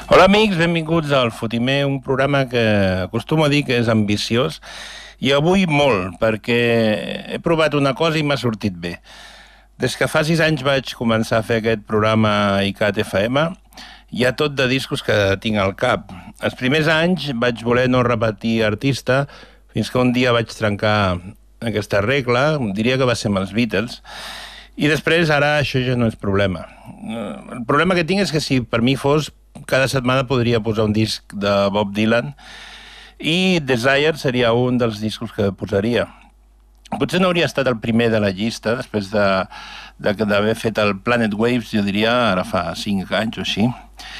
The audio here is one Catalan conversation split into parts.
Hola amics, benvinguts al Fotimer, un programa que acostumo a dir que és ambiciós i avui molt, perquè he provat una cosa i m'ha sortit bé. Des que fa 6 anys vaig començar a fer aquest programa a ICAT FM, hi ha tot de discos que tinc al cap. Els primers anys vaig voler no repetir artista, fins que un dia vaig trencar aquesta regla, diria que va ser amb els Beatles, i després ara això ja no és problema. El problema que tinc és que si per mi fos, cada setmana podria posar un disc de Bob Dylan i Desire seria un dels discos que posaria. Potser no hauria estat el primer de la llista, després d'haver fet el Planet Waves, jo diria, ara fa 5 anys o així,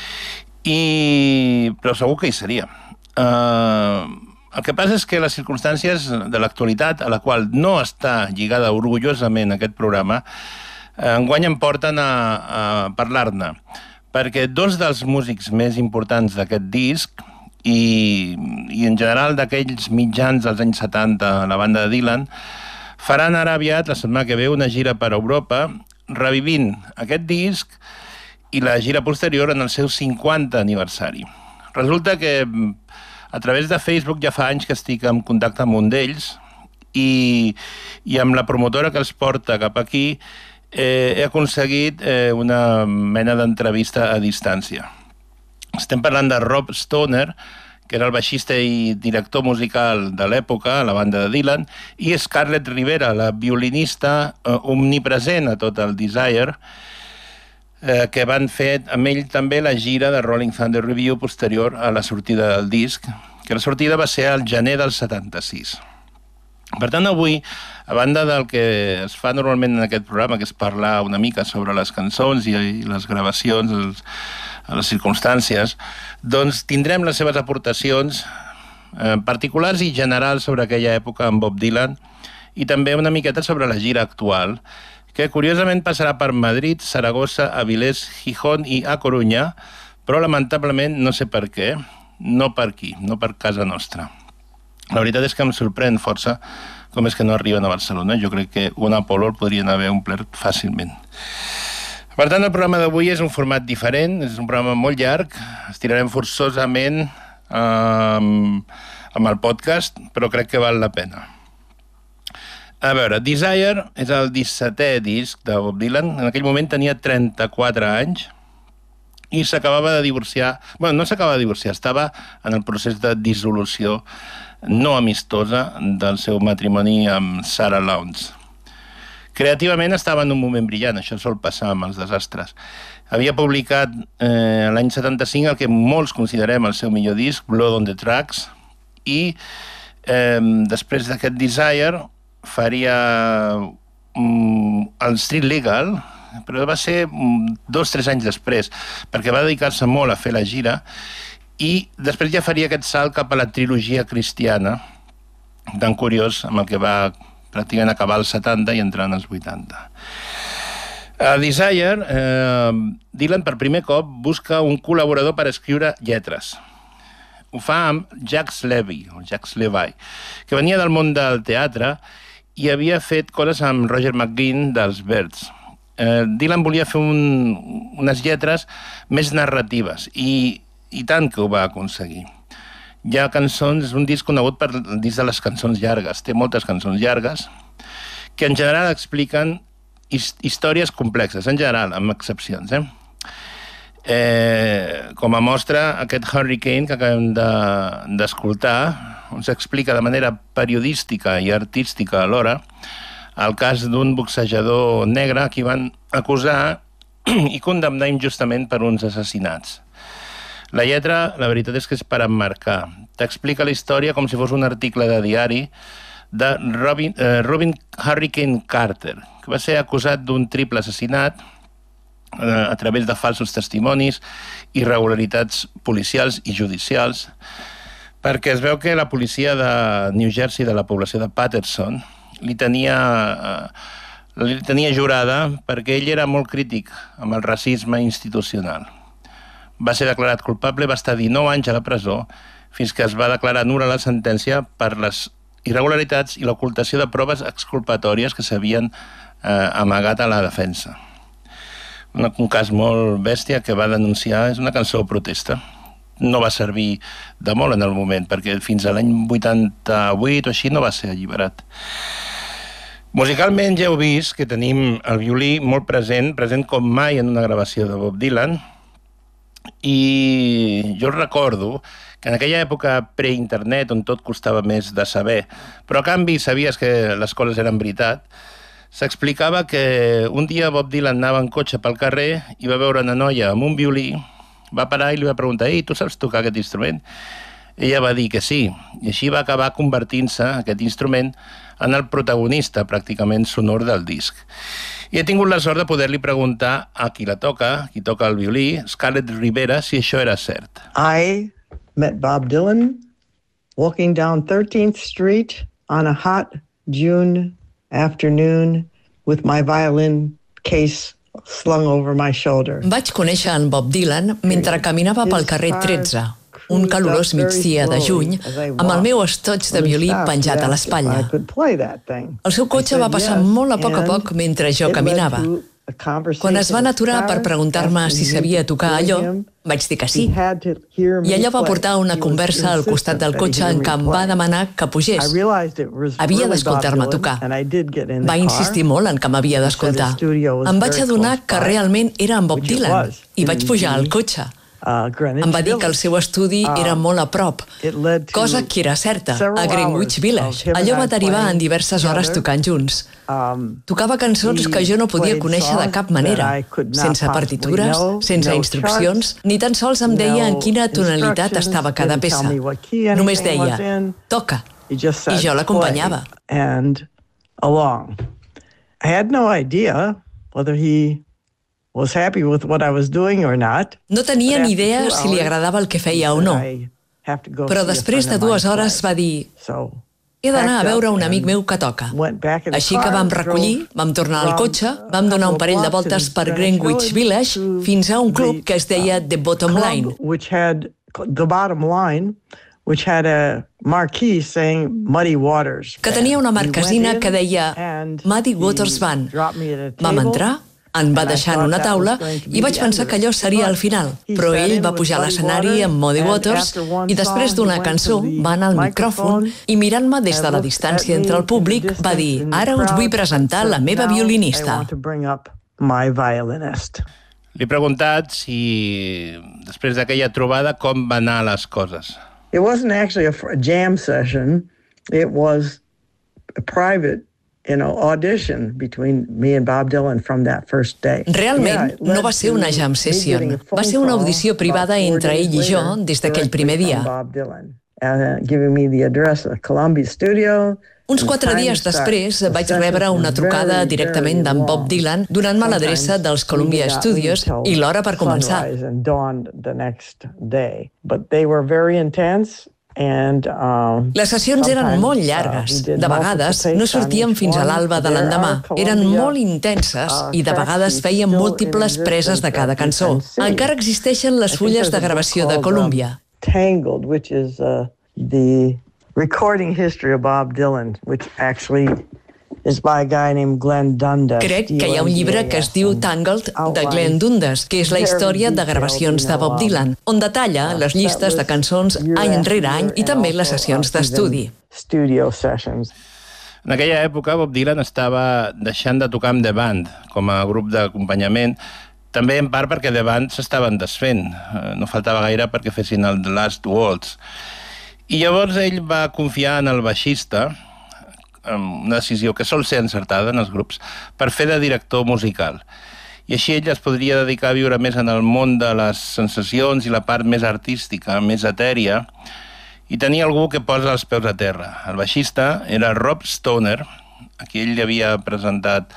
però segur que hi seria. El que passa és que les circumstàncies de l'actualitat, a la qual no està lligada orgullosament aquest programa, enguany em porten a parlar-ne, perquè dos dels músics més importants d'aquest disc i en general d'aquells mitjans dels anys 70, la banda de Dylan, faran ara aviat, la setmana que ve, una gira per Europa, revivint aquest disc i la gira posterior en el seu 50 aniversari. Resulta que a través de Facebook ja fa anys que estic en contacte amb un d'ells i amb la promotora que els porta cap aquí he aconseguit una mena d'entrevista a distància. Estem parlant de Rob Stoner, que era el baixista i director musical de l'època, a la banda de Dylan, i Scarlett Rivera, la violinista omnipresent a tot el Desire, que van fer amb ell també la gira de Rolling Thunder Revue posterior a la sortida del disc, que la sortida va ser al gener del 76. Per tant, avui, a banda del que es fa normalment en aquest programa, que és parlar una mica sobre les cançons i les gravacions, les circumstàncies, doncs tindrem les seves aportacions particulars i generals sobre aquella època amb Bob Dylan i també una miqueta sobre la gira actual, que curiosament passarà per Madrid, Saragossa, Avilés, Gijón i A Corunya, però lamentablement no sé per què, no per aquí, no per casa nostra. La veritat és que em sorprèn força com és que no arriben a Barcelona. Jo crec que un Apolo el podrien haver omplert fàcilment. Per tant, el programa d'avui és un format diferent, és un programa molt llarg, estirarem forçosament amb el podcast, però crec que val la pena. A veure, Desire és el 17è disc de Bob Dylan. En aquell moment tenia 34 anys i s'acabava de divorciar. Bueno, no s'acabava de divorciar, estava en el procés de dissolució no amistosa del seu matrimoni amb Sarah Lowndes. Creativament estava en un moment brillant, això sol passar amb els desastres. Havia publicat l'any 75 el que molts considerem el seu millor disc, Blood on the Tracks, i després d'aquest Desire faria el Street Legal, però va ser 2-3 anys després, perquè va dedicar-se molt a fer la gira i després ja faria aquest salt cap a la trilogia cristiana, tan curiós, amb el que va pràcticament acabar als 70 i entrar als 80. A Desire, Dylan per primer cop busca un col·laborador per escriure lletres. Ho fa amb Jacques Levi, que venia del món del teatre i havia fet coses amb Roger McGuinn dels Byrds. Dylan volia fer unes lletres més narratives i tant que ho va aconseguir. Hi ha cançons, és un disc conegut per el disc de les cançons llargues, té moltes cançons llargues que en general expliquen històries complexes, en general, amb excepcions. Com a mostra, aquest Hurricane que acabem d'escoltar, on s'explica de manera periodística i artística alhora el cas d'un boxejador negre a qui van acusar i condemnar injustament per uns assassinats. La lletra, la veritat és que és per emmarcar. T'explica la història com si fos un article de diari de Robin Hurricane Carter, que va ser acusat d'un triple assassinat a través de falsos testimonis, irregularitats policials i judicials, perquè es veu que la policia de New Jersey, de la població de Patterson, li tenia jurada perquè ell era molt crític amb el racisme institucional. Va ser declarat culpable, va estar 19 anys a la presó, fins que es va declarar nul·la la sentència per les irregularitats i l'ocultació de proves exculpatòries que s'havien amagat a la defensa. Un cas molt bèstia que va denunciar, és una cançó protesta. no va servir de molt en el moment, perquè fins a l'any 88 o així no va ser alliberat. Musicalment ja heu vist que tenim el violí molt present com mai en una gravació de Bob Dylan, i jo recordo que en aquella època pre-internet, on tot costava més de saber, però a canvi sabies que les coses eren veritat, s'explicava que un dia Bob Dylan anava en cotxe pel carrer i va veure una noia amb un violí, va parar i li va preguntar: «Ei, tu saps tocar aquest instrument?» Ella va dir que sí, i així va acabar convertint-se aquest instrument en el protagonista pràcticament sonor del disc. I he tingut la sort de poder-li preguntar a qui la toca, qui toca el violí, Scarlett Rivera, si això era cert. I met Bob Dylan walking down 13th Street on a hot June afternoon with my violin case slung over my shoulder. Vaig conèixer en Bob Dylan mentre caminava pel carrer 13, un calorós migdia de juny, amb el meu estoig de violí penjat a l'espatlla. El seu cotxe va passar molt a poc mentre jo caminava. Quan es van aturar per preguntar-me si sabia tocar allò, vaig dir que sí. I allò va portar una conversa al costat del cotxe en què em va demanar que pugés. Havia d'escoltar-me tocar. Va insistir molt en que m'havia d'escoltar. Em vaig adonar que realment era en Bob Dylan i vaig pujar al cotxe. Em va dir que el seu estudi era molt a prop, cosa que era certa, a Greenwich Village. Allò va derivar en diverses hores tocant junts. Tocava cançons que jo no podia conèixer de cap manera, sense partitures, sense instruccions, ni tan sols em deia en quina tonalitat estava cada peça. Només deia, toca, i jo l'acompanyava. I had no idea whether he was happy with what I was doing or not. No tenia ni idea si li agradava el que feia o no. Però després de 2 hores va dir: he d'anar a veure un amic meu que toca. Així que vam recollir, vam tornar al cotxe, vam donar un parell de voltes per Greenwich Village fins a un club que es deia The Bottom Line. The Bottom Line, which had a marquee saying Muddy Waters. Que tenia una marquesina que deia Muddy Waters Band. Vam entrar, en va deixar en una taula i vaig pensar que allò seria el final, però ell va pujar a l'escenari amb Muddy Waters i després d'una cançó va anar al micròfon i mirant-me des de la distància entre el públic va dir: ara us vull presentar la meva violinista. Li he preguntat si després d'aquella trobada com van anar les coses. It wasn't actually a jam session, it was a private audition between me and Bob Dylan from that first day. Realment, no va ser una jam session. Va ser una audició privada entre ell i jo des d'aquell primer dia. Uns 4 dies després vaig rebre una trucada directament d'en Bob Dylan donant-me l'adreça dels Columbia Studios i l'hora per començar. Les sessions eren molt llargues. De vegades no sortíem fins a l'alba de l'endemà. Eren molt intenses i de vegades fèiem múltiples preses de cada cançó. Encara existeixen les fulles de gravació de Columbia. Tangled, which is the recording history of Bob Dylan, which actually is by a guy named Glenn Dundas. Crec que hi ha un llibre que es diu Tangled, de Glenn Dundas, que és la història de gravacions de Bob Dylan, on detalla les llistes de cançons any rere any i també les sessions d'estudi. En aquella època Bob Dylan estava deixant de tocar amb The Band com a grup d'acompanyament, també en part perquè The Band s'estaven desfent, no faltava gaire perquè fessin el The Last Waltz. I llavors ell va confiar en el baixista, una decisió que sol ser encertada en els grups, per fer de director musical. I així ell es podria dedicar a viure més en el món de les sensacions i la part més artística, més etèria, i tenir algú que posa els peus a terra. El baixista era Rob Stoner, a qui ell li havia presentat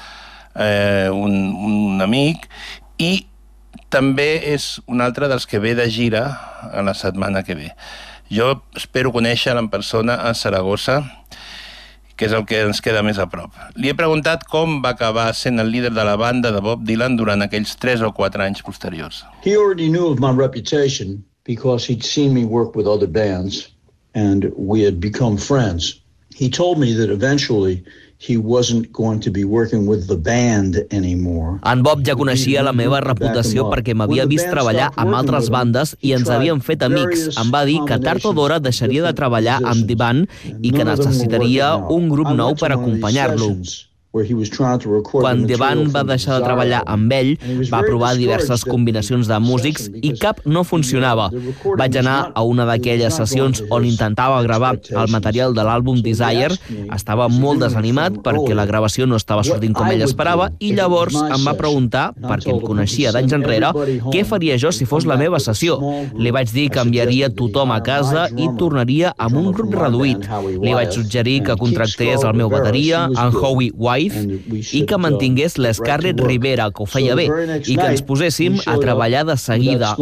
un amic, i també és un altre dels que ve de gira a la setmana que ve. Jo espero conèixer-lo en persona a Saragossa, que és el que ens queda més a prop. Li he preguntat com va acabar sent el líder de la banda de Bob Dylan durant aquells 3 o 4 anys posteriors. He already knew of my reputation because he'd seen me work with other bands and we had become friends. he told me that eventually he wasn't going to be working with the band anymore. En Bob ja coneixia la meva reputació perquè m'havia vist treballar amb altres bandes i ens havíem fet amics. Em va dir que tard o d'hora deixaria de treballar amb The Band i que necessitaria un grup nou per acompanyar-lo. Quan The Band va deixar de treballar amb ell, va provar diverses combinacions de músics i cap no funcionava. Vaig anar a una d'aquelles sessions on intentava gravar el material de l'àlbum Desire. Estava molt desanimat perquè la gravació no estava sortint com ell esperava i llavors em va preguntar, perquè em coneixia d'anys enrere, què faria jo si fos la meva sessió. Li vaig dir que enviaria tothom a casa i tornaria amb un grup reduït. Li vaig suggerir que contractés el meu bateria, en Howie White, i que mantingués l'Scarlett Rivera, que ho feia bé, i que ens poséssim a treballar de seguida.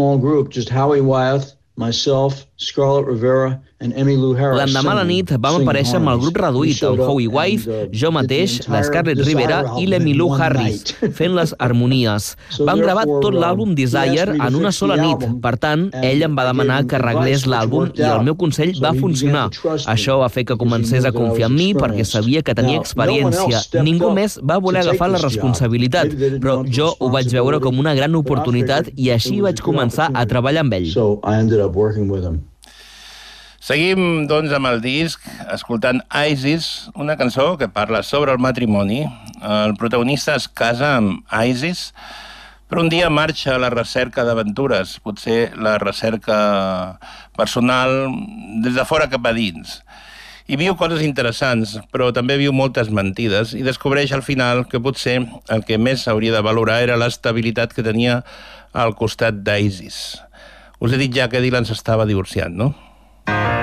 L'endemà a la nit vam aparèixer amb el grup reduït, el Howie White, jo mateix, l'Scarlett Rivera i l'Emmylou Harris, fent les harmonies. Vam gravar tot l'àlbum Desire en una sola nit. Per tant, ell em va demanar que arreglés l'àlbum i el meu consell va funcionar. Això va fer que comencés a confiar en mi perquè sabia que tenia experiència. Ningú més va voler agafar la responsabilitat, però jo ho vaig veure com una gran oportunitat i així vaig començar a treballar amb ell. Seguim, doncs, amb el disc, escoltant Isis, una cançó que parla sobre el matrimoni. El protagonista es casa amb Isis, però un dia marxa a la recerca d'aventures, potser la recerca personal des de fora cap a dins. I viu coses interessants, però també viu moltes mentides i descobreix al final que potser el que més hauria de valorar era l'estabilitat que tenia al costat d'Isis. Us he dit ja que Dylan s'estava divorciant, no?